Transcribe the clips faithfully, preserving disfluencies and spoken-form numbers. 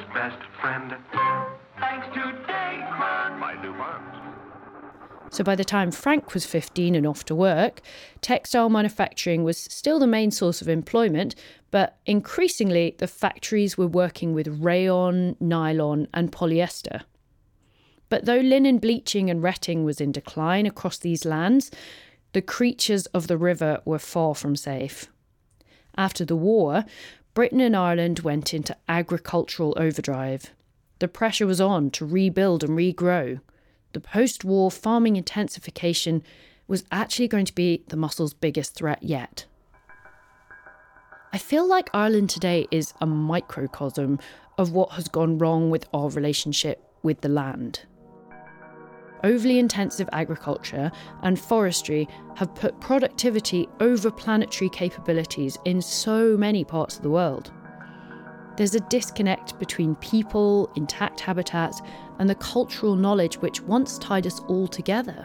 best friend. Thanks to Dacron by DuPont. So by the time Frank was fifteen and off to work, textile manufacturing was still the main source of employment, but increasingly the factories were working with rayon, nylon and polyester. But though linen bleaching and retting was in decline across these lands, the creatures of the river were far from safe. After the war, Britain and Ireland went into agricultural overdrive. The pressure was on to rebuild and regrow. The post-war farming intensification was actually going to be the mussels' biggest threat yet. I feel like Ireland today is a microcosm of what has gone wrong with our relationship with the land. Overly intensive agriculture and forestry have put productivity over planetary capabilities in so many parts of the world. There's a disconnect between people, intact habitats, and the cultural knowledge which once tied us all together.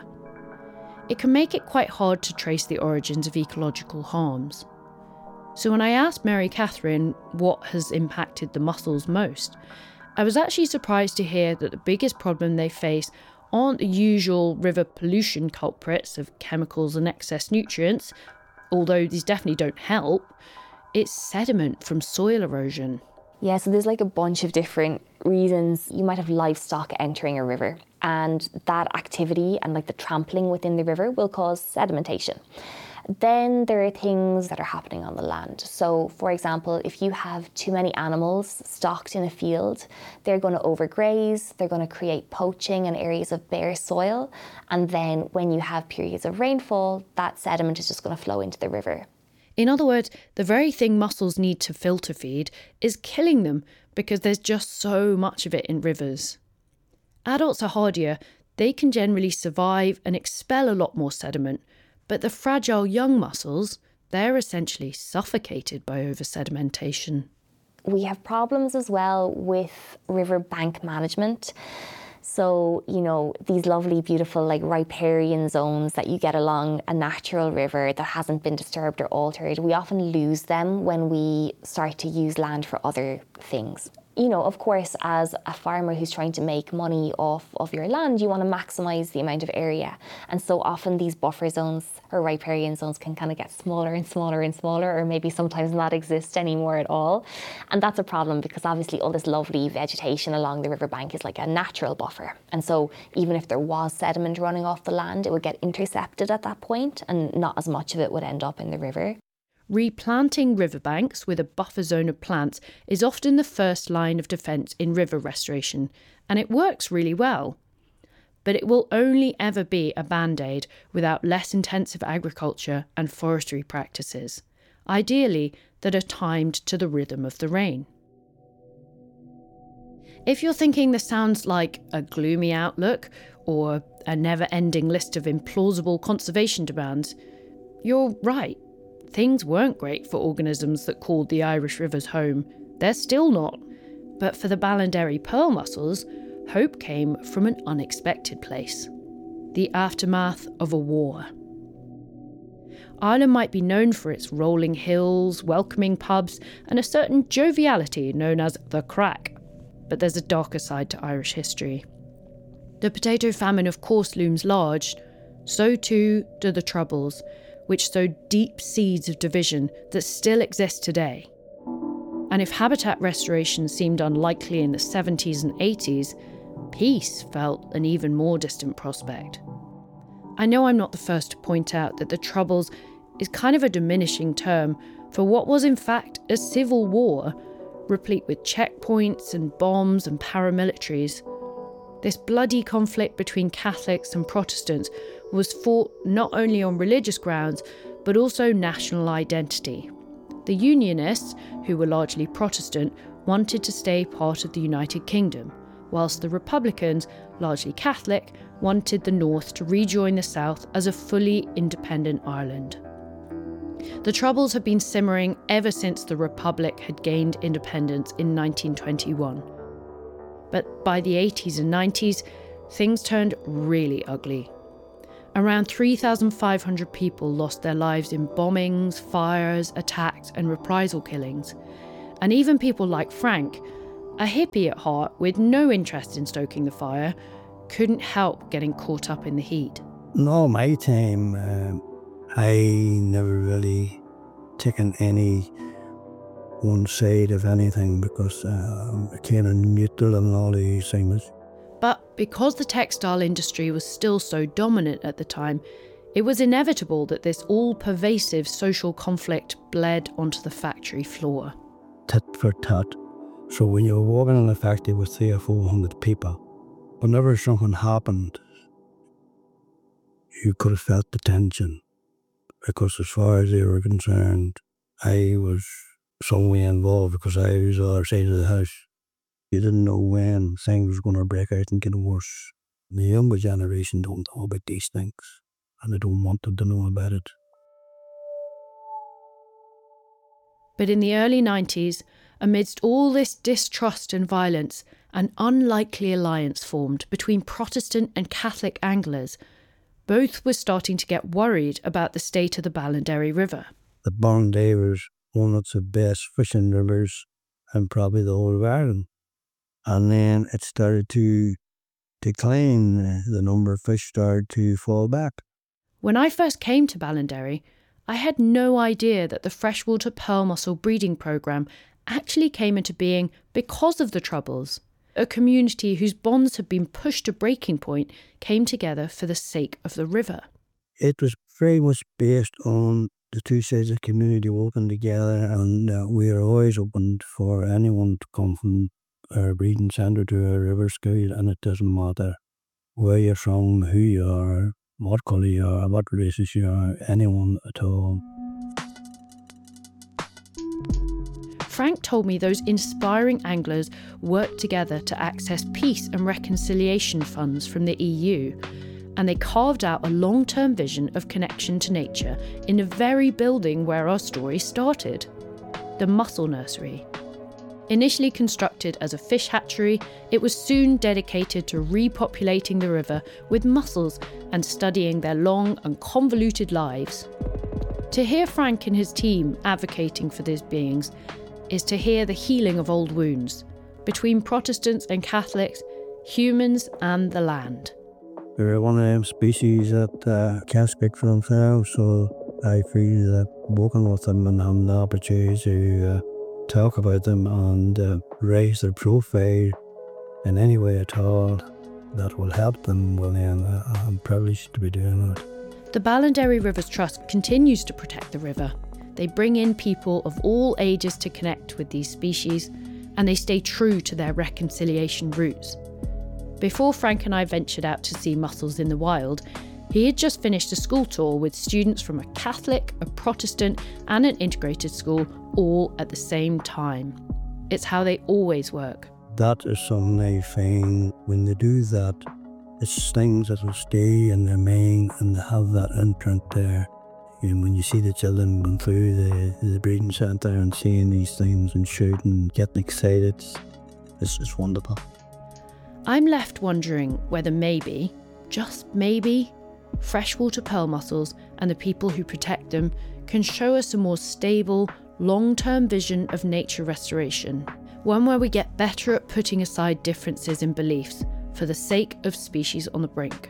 It can make it quite hard to trace the origins of ecological harms. So when I asked Mary Catherine what has impacted the mussels most, I was actually surprised to hear that the biggest problem they face aren't the usual river pollution culprits of chemicals and excess nutrients, although these definitely don't help. It's sediment from soil erosion. Yeah, so there's like a bunch of different reasons. You might have livestock entering a river, and that activity and like the trampling within the river will cause sedimentation. Then there are things that are happening on the land. So, for example, if you have too many animals stocked in a field, they're going to overgraze, they're going to create poaching and areas of bare soil. And then when you have periods of rainfall, that sediment is just going to flow into the river. In other words, the very thing mussels need to filter feed is killing them because there's just so much of it in rivers. Adults are hardier, they can generally survive and expel a lot more sediment, but the fragile young mussels, they're essentially suffocated by over-sedimentation. We have problems as well with river bank management. So, you know, these lovely, beautiful, like riparian zones that you get along a natural river that hasn't been disturbed or altered, we often lose them when we start to use land for other things. You know, of course, as a farmer who's trying to make money off of your land, you want to maximise the amount of area. And so often these buffer zones or riparian zones can kind of get smaller and smaller and smaller, or maybe sometimes not exist anymore at all. And that's a problem because obviously all this lovely vegetation along the riverbank is like a natural buffer. And so even if there was sediment running off the land, it would get intercepted at that point and not as much of it would end up in the river. Replanting riverbanks with a buffer zone of plants is often the first line of defence in river restoration, and it works really well. But it will only ever be a band-aid without less intensive agriculture and forestry practices, ideally that are timed to the rhythm of the rain. If you're thinking this sounds like a gloomy outlook or a never-ending list of implausible conservation demands, you're right. Things weren't great for organisms that called the Irish rivers home. They're still not. But for the Ballinderry pearl mussels, hope came from an unexpected place. The aftermath of a war. Ireland might be known for its rolling hills, welcoming pubs, and a certain joviality known as the crack. But there's a darker side to Irish history. The potato famine of course looms large. So too do the Troubles, which sowed deep seeds of division that still exist today. And if habitat restoration seemed unlikely in the seventies and eighties, peace felt an even more distant prospect. I know I'm not the first to point out that the Troubles is kind of a diminishing term for what was in fact a civil war, replete with checkpoints and bombs and paramilitaries. This bloody conflict between Catholics and Protestants was fought not only on religious grounds, but also national identity. The Unionists, who were largely Protestant, wanted to stay part of the United Kingdom, whilst the Republicans, largely Catholic, wanted the North to rejoin the South as a fully independent Ireland. The Troubles had been simmering ever since the Republic had gained independence in nineteen twenty-one. But by the eighties and nineties, things turned really ugly. Around three thousand five hundred people lost their lives in bombings, fires, attacks and reprisal killings. And even people like Frank, a hippie at heart with no interest in stoking the fire, couldn't help getting caught up in the heat. No, my time, um, I never really taken any one side of anything because uh, I'm kind of neutral in all these things. But because the textile industry was still so dominant at the time, it was inevitable that this all-pervasive social conflict bled onto the factory floor. Tit for tat. So when you're walking in a factory with three or four hundred people, whenever something happened, you could have felt the tension. Because as far as they were concerned, I was some way involved because I was the other side of the house. You didn't know when things were going to break out and get worse. The younger generation don't know about these things, and they don't want them to know about it. But in the early nineties, amidst all this distrust and violence, an unlikely alliance formed between Protestant and Catholic anglers. Both were starting to get worried about the state of the Ballinderry River. The Ballinderry was one of the best fishing rivers in probably the whole of Ireland. And then it started to decline. The number of fish started to fall back. When I first came to Ballinderry, I had no idea that the freshwater pearl mussel breeding programme actually came into being because of the Troubles. A community whose bonds had been pushed to breaking point came together for the sake of the river. It was very much based on the two sides of the community working together, and uh, we are always open for anyone to come from our breeding centre to our river school, and it doesn't matter where you're from, who you are, what colour you are, what races you are, anyone at all. Frank told me those inspiring anglers worked together to access peace and reconciliation funds from the E U, and they carved out a long-term vision of connection to nature in the very building where our story started, the Mussel Nursery. Initially constructed as a fish hatchery, it was soon dedicated to repopulating the river with mussels and studying their long and convoluted lives. To hear Frank and his team advocating for these beings is to hear the healing of old wounds between Protestants and Catholics, humans and the land. They're one of them species that uh, can't speak for themselves, so I feel that working with them and having the opportunity to uh, talk about them and uh, raise their profile in any way at all that will help them, well then uh, I'm privileged to be doing that. The Ballinderry Rivers Trust continues to protect the river. They bring in people of all ages to connect with these species, and they stay true to their reconciliation roots. Before Frank and I ventured out to see mussels in the wild, he had just finished a school tour with students from a Catholic, a Protestant, and an integrated school, all at the same time. It's how they always work. That is something I find when they do that, it's things that will stay in their mind and they have that imprint there. And when you see the children going through the, the breeding centre and seeing these things and shooting, getting excited, it's, it's wonderful. I'm left wondering whether maybe, just maybe, freshwater pearl mussels and the people who protect them can show us a more stable, long-term vision of nature restoration, one where we get better at putting aside differences in beliefs for the sake of species on the brink.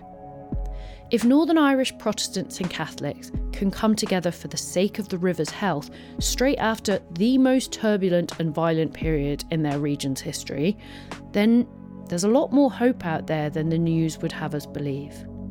If Northern Irish Protestants and Catholics can come together for the sake of the river's health straight after the most turbulent and violent period in their region's history, then there's a lot more hope out there than the news would have us believe.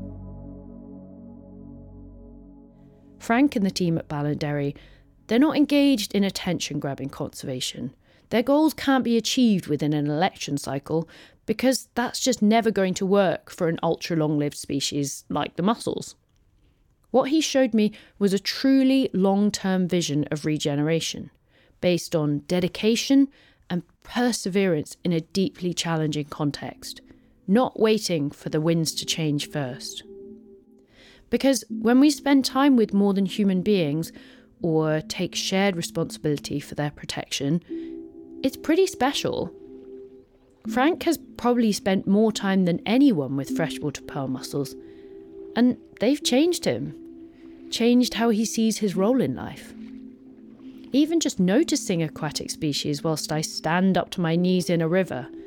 Frank and the team at Ballinderry, they're not engaged in attention-grabbing conservation. Their goals can't be achieved within an election cycle because that's just never going to work for an ultra-long-lived species like the mussels. What he showed me was a truly long-term vision of regeneration, based on dedication and perseverance in a deeply challenging context, not waiting for the winds to change first. Because when we spend time with more than human beings, or take shared responsibility for their protection, it's pretty special. Frank has probably spent more time than anyone with freshwater pearl mussels, and they've changed him, changed how he sees his role in life. even just noticing aquatic species whilst I stand up to my knees in a river.